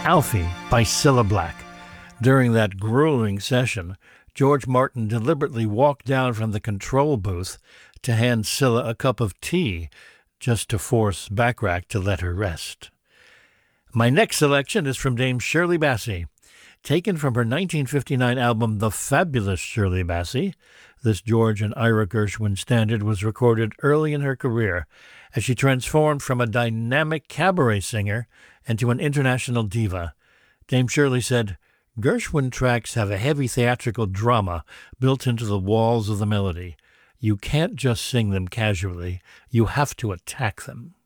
Alfie by Cilla Black. During that grueling session, George Martin deliberately walked down from the control booth to hand Cilla a cup of tea, just to force Bacharach to let her rest. My next selection is from Dame Shirley Bassey. Taken from her 1959 album The Fabulous Shirley Bassey, this George and Ira Gershwin standard was recorded early in her career as she transformed from a dynamic cabaret singer into an international diva. Dame Shirley said, "Gershwin tracks have a heavy theatrical drama built into the walls of the melody. You can't just sing them casually. You have to attack them."